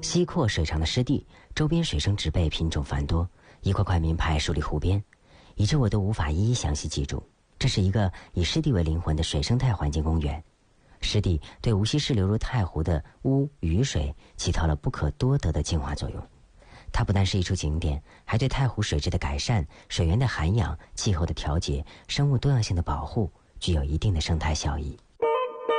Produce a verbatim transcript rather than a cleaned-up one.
溪阔水长的湿地，周边水生植被品种繁多，一块块名牌竖立湖边，以致我都无法一一详细记住。这是一个以湿地为灵魂的水生态环境公园。湿地对无锡市流入太湖的污雨水起到了不可多得的净化作用。它不但是一处景点，还对太湖水质的改善、水源的涵养、气候的调节、生物多样性的保护具有一定的生态效益。